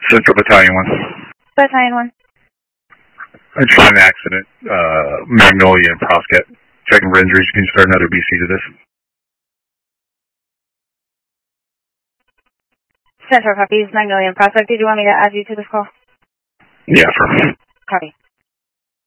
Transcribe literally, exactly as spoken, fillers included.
Central Battalion one. Battalion one. I just had an accident, uh, Magnolia and Prospect. Checking for injuries. Can you start another B C to this? Central copies, Magnolia and Prospect. Did you want me to add you to this call? Yeah, for Copy.